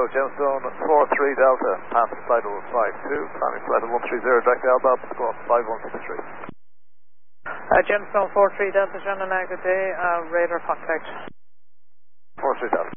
Gemstone 43 Delta, pass flight level 52, climbing flight level 130, direct Alba, squawk 5163. Gemstone 43 Delta, Shannon, good day, radar contact. 43 Delta.